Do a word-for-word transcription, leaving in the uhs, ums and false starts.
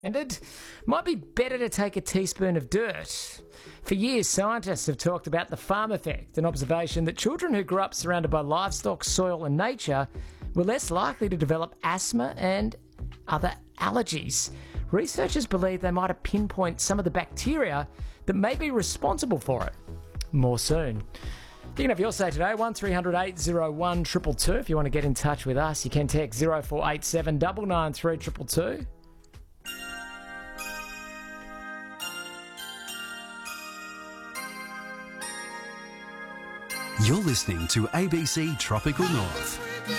And it might be better to take a teaspoon of dirt. For years, scientists have talked about the farm effect, an observation that children who grew up surrounded by livestock, soil and nature were less likely to develop asthma and other allergies. Researchers believe they might have pinpointed some of the bacteria that may be responsible for it. More soon. You can have your say today, one three hundred eight oh one two two two. If you want to get in touch with us, you can text zero four eight seven nine nine three two two two. You're listening to A B C Tropical North.